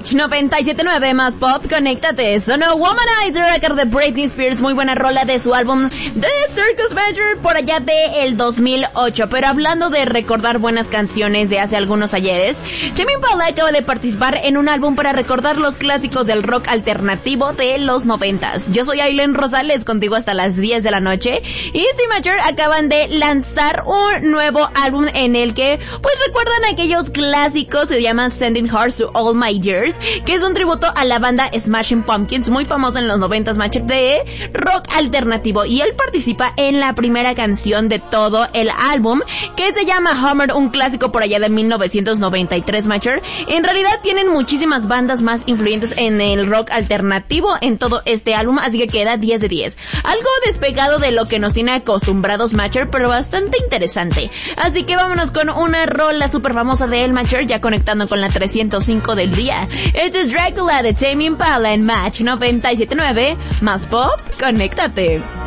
Match 97.9 más pop, conéctate. Sonó Womanizer, acá de Britney Spears, muy buena rola de su álbum The Circus Major por allá de el 2008. Pero hablando de recordar buenas canciones de hace algunos ayeres, Tame Impala acaba de participar en un álbum para recordar los clásicos del rock alternativo de los 90s. Yo soy Aileen Rosales, contigo hasta las 10 de la noche, y The Major acaban de lanzar un nuevo álbum en el que pues recuerdan aquellos clásicos. Se llaman Sending Hearts to All My Years, que es un tributo a la banda Smashing Pumpkins, muy famosa en los 90s, Matcher, de rock alternativo, y él participa en la primera canción de todo el álbum, que se llama Hammer, un clásico por allá de 1993, Matcher. En realidad tienen muchísimas bandas más influyentes en el rock alternativo en todo este álbum, así que queda 10 de 10. Algo despegado de lo que nos tiene acostumbrados, Matcher, pero bastante interesante. Así que vámonos con una rola súper famosa de El Matcher, ya conectando con la 305 del día. Este es Dracula de Tame Impala en Match 97.9 más pop, conéctate.